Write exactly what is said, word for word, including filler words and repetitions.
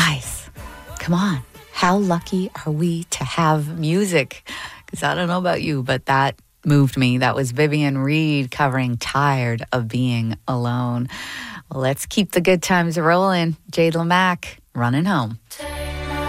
Guys, come on. How lucky are we to have music? Because I don't know about you, but that moved me. That was Vivian Reed covering Tired of Being Alone. Well, let's keep the good times rolling. Jade Lamack, Running Home.